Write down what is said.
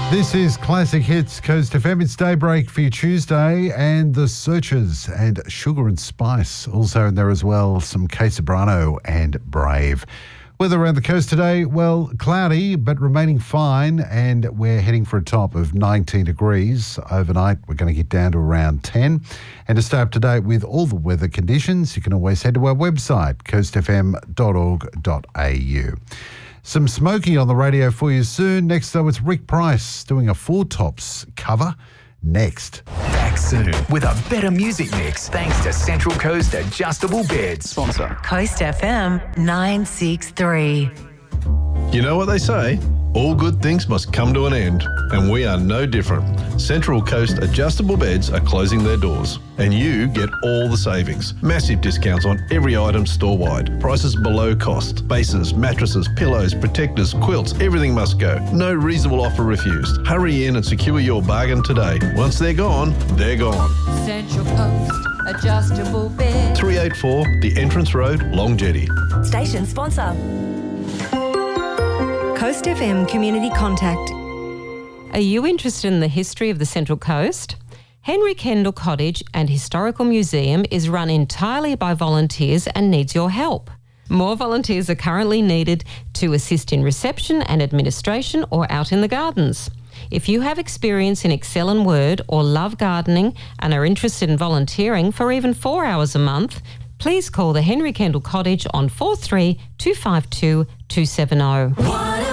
This is Classic Hits, Coast FM. It's Daybreak for your Tuesday, and The Searchers and Sugar and Spice. Also in there as well, some Kate Ceberano and Brave. Weather around the coast today, well, cloudy but remaining fine, and we're heading for a top of 19 degrees. Overnight, we're going to get down to around 10. And to stay up to date with all the weather conditions, you can always head to our website, coastfm.org.au. Some Smokey on the radio for you soon. Next, though, it's Rick Price doing a Four Tops cover. Next. Back soon with a better music mix thanks to Central Coast Adjustable Beds. Sponsor. Coast FM 963. You know what they say? All good things must come to an end, and we are no different. Central Coast Adjustable Beds are closing their doors, and you get all the savings. Massive discounts on every item store-wide. Prices below cost. Bases, mattresses, pillows, protectors, quilts, everything must go. No reasonable offer refused. Hurry in and secure your bargain today. Once they're gone, they're gone. Central Coast Adjustable Beds. 384 The Entrance Road, Long Jetty. Station sponsor. Coast FM Community Contact. Are you interested in the history of the Central Coast? Henry Kendall Cottage and Historical Museum is run entirely by volunteers and needs your help. More volunteers are currently needed to assist in reception and administration or out in the gardens. If you have experience in Excel and Word or love gardening and are interested in volunteering for even 4 hours a month, please call the Henry Kendall Cottage on 43 252 270.